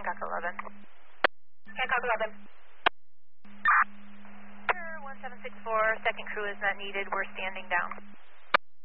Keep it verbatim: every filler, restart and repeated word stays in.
Hancock eleven. Hancock eleven. one seven six four, second crew is not needed. We're standing down.